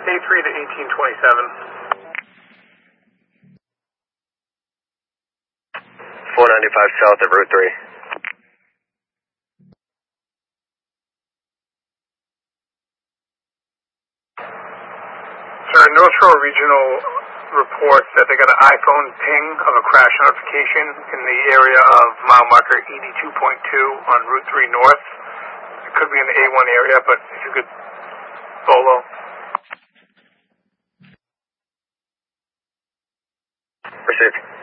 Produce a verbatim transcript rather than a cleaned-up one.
A three to eighteen twenty-seven. four ninety-five south of Route three. Sir, North Shore Regional reports that they got an iPhone ping of a crash notification in the area of mile marker eighty-two point two on Route three North. It could be in the A one area, but if you could follow. Received.